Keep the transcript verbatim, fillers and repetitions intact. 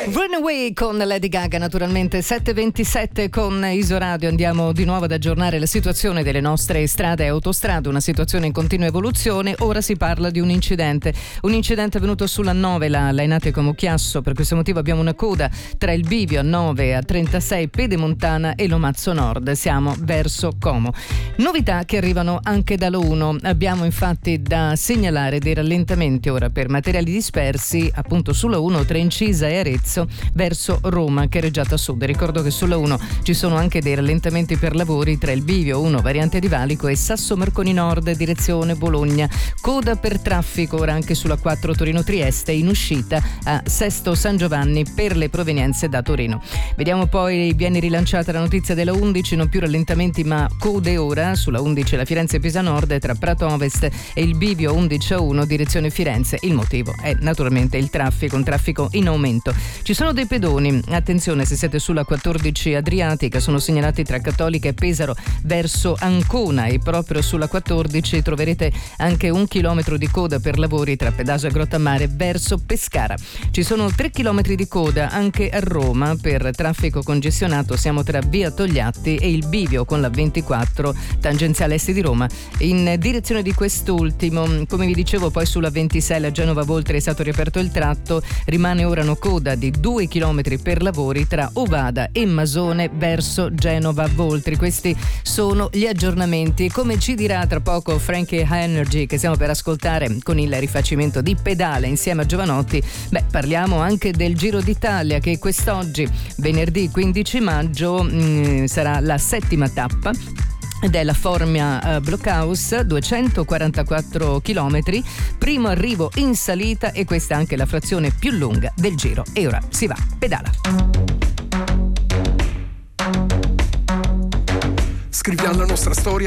Runaway con Lady Gaga, naturalmente. Sette e ventisette con Isoradio. Andiamo di nuovo ad aggiornare la situazione delle nostre strade e autostrade, una situazione in continua evoluzione. Ora si parla di un incidente un incidente avvenuto sulla nove, la Lainate Como Chiasso. Per questo motivo abbiamo una coda tra il bivio a nove a trentasei Pedemontana e Lomazzo Nord. Siamo verso Como. Novità che arrivano anche dallo uno. Abbiamo infatti da segnalare dei rallentamenti ora per materiali dispersi appunto sulla uno tra Incisa e Arezzo verso Roma, Carreggiata Sud. Ricordo che sulla uno ci sono anche dei rallentamenti per lavori tra il bivio uno variante di Valico e Sasso Marconi Nord direzione Bologna. Coda per traffico ora anche sulla quattro Torino-Trieste in uscita a Sesto San Giovanni per le provenienze da Torino. Vediamo poi, viene rilanciata la notizia della undici, non più rallentamenti ma code ora sulla undici la Firenze-Pisa Nord tra Prato Ovest e il bivio undici a uno direzione Firenze. Il motivo è naturalmente il traffico, un traffico in aumento. Ci sono dei pedoni, attenzione se siete sulla quattordici Adriatica, sono segnalati tra Cattolica e Pesaro verso Ancona, e proprio sulla quattordici troverete anche un chilometro di coda per lavori tra Pedaso e Grottammare verso Pescara. Ci sono tre chilometri di coda anche a Roma per traffico congestionato, siamo tra via Togliatti e il bivio con la ventiquattro tangenziale est di Roma in direzione di quest'ultimo. Come vi dicevo, poi sulla ventisei la Genova Voltri è stato riaperto il tratto, rimane ora una coda di due chilometri per lavori tra Ovada e Masone verso Genova Voltri. Questi sono gli aggiornamenti. Come ci dirà tra poco Frankie Energy, che stiamo per ascoltare con il rifacimento di Pedale insieme a Giovanotti, beh, parliamo anche del Giro d'Italia che quest'oggi, venerdì quindici maggio, mh, sarà la settima tappa ed è la Formia uh, Blockhouse, duecentoquarantaquattro chilometri, primo arrivo in salita, e questa è anche la frazione più lunga del Giro. E ora si va, pedala. Scriviamo la nostra storia